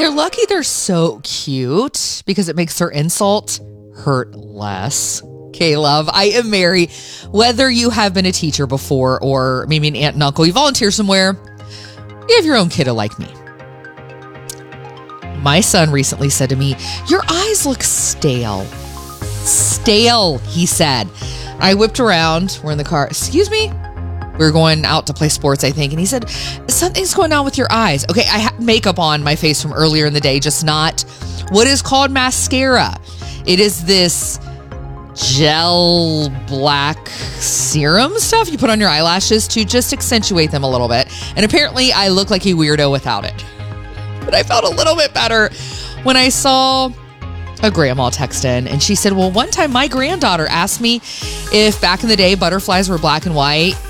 You're lucky they're so cute because it makes their insult hurt less. Okay, love, I am Mary. Whether you have been a teacher before or maybe an aunt and uncle, you volunteer somewhere, you have your own kiddo like me. My son recently said to me, "Your eyes look stale." Stale, he said. I whipped around. We're in the car. "Excuse me?" We were going out to play sports, I think. And he said, "Something's going on with your eyes." Okay, I had makeup on my face from earlier in the day, just not what is called mascara. It is this gel black serum stuff you put on your eyelashes to just accentuate them a little bit. And apparently I look like a weirdo without it. But I felt a little bit better when I saw a grandma text in, and she said, "Well, one time my granddaughter asked me if back in the day butterflies were black and white